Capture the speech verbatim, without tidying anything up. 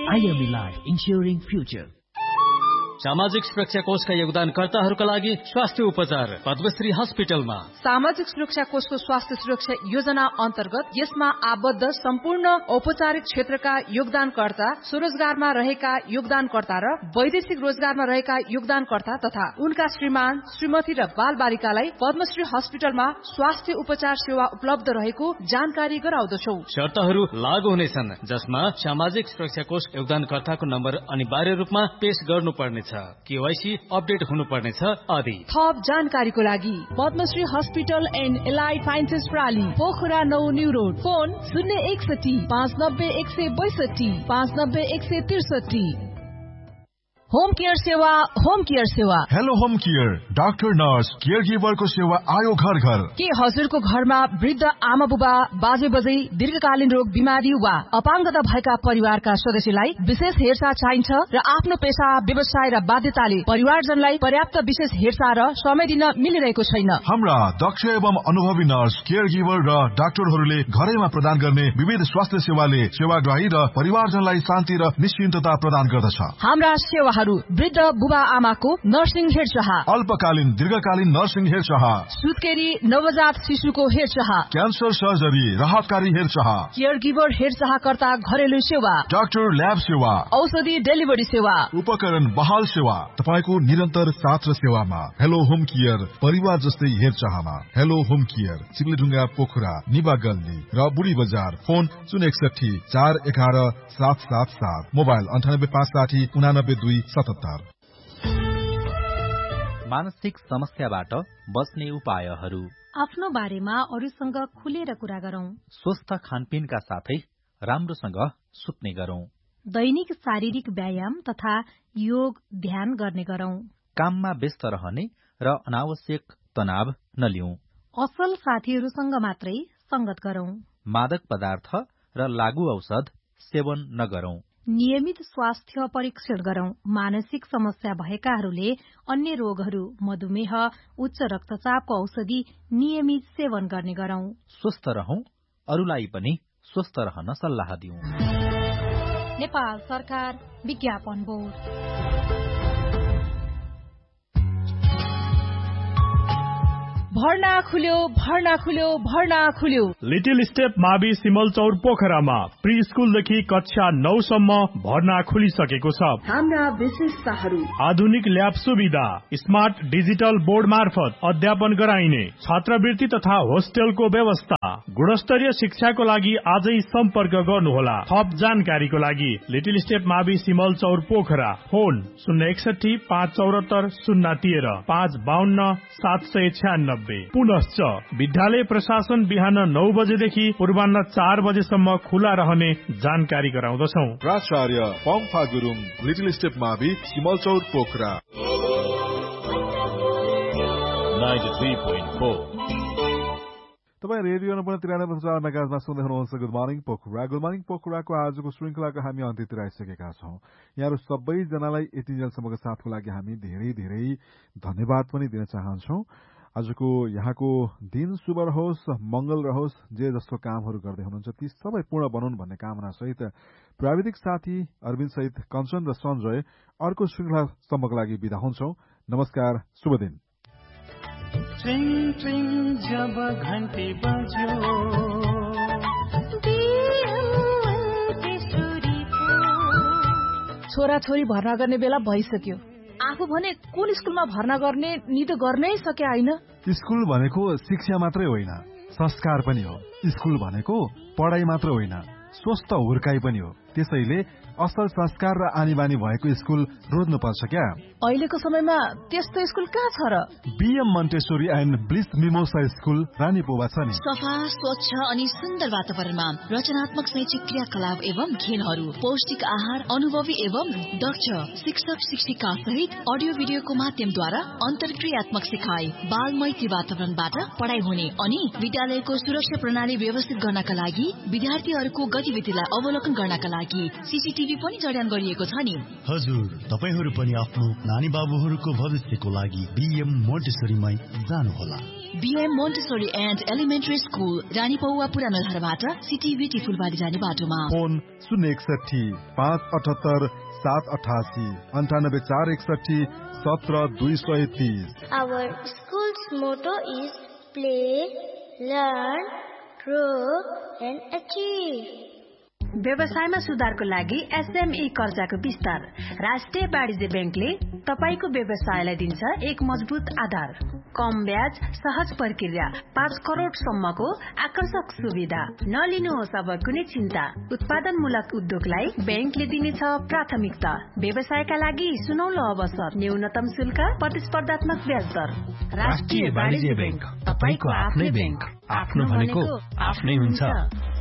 IME life इन्स्योरिङ future. सामाजिक सुरक्षा कोषका योगदानकर्ताहरूका लागि स्वास्थ्य उपचार पद्मश्री हस्पिटलमा। सामाजिक सुरक्षा कोषको स्वास्थ्य सुरक्षा योजना अन्तर्गत यसमा आबद्ध सम्पूर्ण औपचारिक क्षेत्रका योगदानकर्ता, स्वरोजगारमा रहेका योगदानकर्ता र वैदेशिक रोजगारमा रहेका योगदानकर्ता तथा उनका श्रीमान, श्रीमती र बाल बालिकालाई पद्मश्री हस्पिटलमा स्वास्थ्य उपचार सेवा उपलब्ध रहेको जानकारी गराउँदछौ। शर्तहरू लागू हुनेछन्, जसमा सामाजिक सुरक्षा कोष योगदानकर्ताको नम्बर अनिवार्य रूपमा पेश गर्नुपर्ने केवाईसी अपडेट हुनुपर्नेछ आदि। थप जानकारीको लागि Padmashri hospital and allied sciences प्राली, Pokhara नौ न्यू रोड, फोन शून्य एकसठी पाँच नब्बे एक सय बैसठी पाँच नब्बे एक सय त्रिसठी। होम केयर सेवा, होम केयर सेवा। Hello home care, doctor nurse care गिभरको सेवा आयो घर घर। के हजुरको घरमा वृद्ध आमा बुबा, बाजे बजै, दीर्घकालीन रोग बिमारी वा अपाङ्गता भएका परिवारका सदस्यलाई विशेष हेरचाह चाहिन्छ र आफ्नो पेशा, व्यवसाय र बाध्यताले परिवारजनलाई पर्याप्त विशेष हेरचाह र समय दिन मिलिरहेको छैन। हाम्रा दक्ष एवं अनुभवी नर्स, केयर गिभर र डाक्टरहरूले घरैमा प्रदान गर्ने विविध स्वास्थ्य सेवाले सेवाग्राही र परिवारजनलाई शान्ति र निश्चिन्तता प्रदान गर्दछ। हाम्रा सेवा वृद्ध बुबा आमाको नर्सिङ हेरचाह, अल्पकालीन दीर्घकालीन नर्सिङ हेरचाह, सुत्केरी नवजात शिशुको हेरचाह, क्यान्सर सर्जरी राहतकारी हेरचाह, केयर गिभर हेरचाहकर्ता घरेलु सेवा, डाक्टर ल्याब सेवा, औषधि डेलिभरी सेवा, उपकरण बहाल सेवा, तपाईको निरन्तर साथ र सेवामा। हेलो होम केयर, परिवार जस्तै हेरचाहमा। हेलो होम केयर, चिप्लेढुङ्गा, पोखरा, निबा गल्ली र बुढी बजार। फोन शून्य एकसठी चार एघार सात सात सात, मोबाइल अन्ठानब्बे पाँच साठी उनानब्बे दुई सतहत्तर। मानसिक समस्याबाट बच्ने उपायहरू। आफ्नो बारेमा अरूसँग खुलेर कुरा गरौं। स्वस्थ खानपिनका साथै राम्रोसँग सुत्ने गरौं। दैनिक शारीरिक व्यायाम तथा योग ध्यान गर्ने गरौं। काममा व्यस्त रहने र अनावश्यक तनाव नलिउँ। असल साथीहरूसँग मात्रै संगत गरौं। मादक पदार्थ र लागू औषध सेवन नगरौं। नियमित स्वास्थ्य परीक्षण गरौं। मानसिक समस्या भएकाहरूले अन्य रोगहरू, मधुमेह, उच्च रक्तचापको औषधि नियमित सेवन गर्ने गरौं। स्वस्थ रहौं, अरूलाई पनि स्वस्थ रहन सल्लाह दिउँ। नेपाल सरकार विज्ञापन बोर्ड। भर्ना खुल्यो, भर्ना खुल्यो, भर्ना खुल्यो। लिटिल स्टेप मावि सिमलचौर पोखरामा प्री स्कुलदेखि कक्षा नौसम्म भर्ना खुलिसकेको छ। हाम्रा विशेषताहरू: आधुनिक ल्याब सुविधा, स्मार्ट डिजिटल बोर्ड मार्फत अध्यापन गराइने, छात्रवृत्ति तथा होस्टेलको व्यवस्था। गुणस्तरीय शिक्षाको लागि आजै सम्पर्क गर्नुहोला। थप जानकारीको लागि लिटिल स्टेप मावि सिमलचौर पोखरा, फोन शून्य एकसठी पाँच चौरात्तर शून्य तेह्र पाँच बाहन्न सात सय छ्यानब्बे। पुनश्च विद्यालय प्रशासन बिहान नौ बजेदेखि पूर्वाह्न चार बजेसम्म खुला रहने जानकारी गराउँदछौ। प्राचार्य पम्फा गुरुङ, लिटिल स्टेप मावि सिमलचौर पोखरा। तपाईँ रेडियो नम्बर तिरानब्बे चार मेगाहर्जमा सुन्दै हुनुहुन्छ good morning Pokhara. Good morning पोखराको आजको श्रृंखलाको हामी अन्त्यतिर आइसकेका छौं। यहाँहरू सबैजनालाई यति जेलसम्मको साथको लागि हामी धेरै धेरै धन्यवाद पनि दिन चाहन्छौं। आजको यहाँको दिन शुभ रहोस्, मंगल रहोस्। जे जस्तो कामहरू गर्दै हुनुहुन्छ ती सबै पूर्ण बनुन् भन्ने कामना सहित प्राविधिक साथी अरविन्द सहित कञ्चन र सञ्जय अर्को श्रृंखलासम्मको लागि बिदा हुन्छौं। नमस्कार, शुभ दिन। ट्रिङ ट्रिङ जब घन्टी बज्यो, छोरा छोरी भर्ना गर्ने बेला भइसक्यो। आफू भने कुन स्कुलमा भर्ना गर्ने निद गर्नै सके होइन। स्कुल भनेको शिक्षा मात्रै होइन, संस्कार पनि हो। स्कुल भनेको पढाइ मात्र होइन, स्वस्थ हुर्काई पनि हो। त्यसैले असल संस्कार र आनी बानी भएको स्कुल रोज्नुपर्छ क्या। अहिलेको समयमा त्यस्तो स्कुल कहाँ छ र? BM Montessori and bliss mimosa school रानीपोवा छ नि। सफा, स्वच्छ अनि सुन्दर वातावरणमा रचनात्मक शैक्षिक क्रियाकलाप एवं खेलहरू, पौष्टिक आहार, अनुभवी एवं दक्ष शिक्षक शिक्षिका सहित अडियो भिडियोको माध्यमद्वारा अन्तर्क्रियात्मक सिकाइ, बाल मैत्री वातावरणबाट पढाइ हुने अनि विद्यालयको सुरक्षा प्रणाली व्यवस्थित गर्नका लागि विद्यार्थीहरूको गतिविधिलाई अवलोकन गर्नका लागि सीसीटीभी पनि जडान गरिएको छ नि। हजुर, तपाईहरू पनि आफ्नो नानी बाबुहरूको भविष्यको लागि बीएम मोन्टेसरीमै जानुहोला। BM Montessori and elementary school, Ranipauwa पुरानो धारबाट सिटीबीटी फुलबारी जाने बाटोमा। फोन शून्य एकसठी पाँच अठहत्तर सात अठासी अन्ठानब्बे चार एकसठी सत्र दुई सय तीस। Our school's motto is play, learn, grow and achieve. व्यवसायमा सुधारको लागि एसएमई कर्जाको विस्तार। राष्ट्रिय वाणिज्य बैंकले तपाईको व्यवसायलाई दिन्छ एक मजबुत आधार। कम ब्याज, सहज प्रक्रिया, पाँच करोड़ सम्मको आकर्षक सुविधा। नलिनुहोस् अब कुनै चिन्ता। उत्पादनमूलक उद्योगलाई बैंकले दिनेछ प्राथमिकता। व्यवसायका लागि सुनौलो अवसर, न्यूनतम शुल्क, प्रतिस्पर्धात्मक ब्याज दर। राष्ट्रिय वाणिज्य बैंक, तपाईको आफ्नै बैंक। आफ्नो भनेको आफ्नै हुन्छ।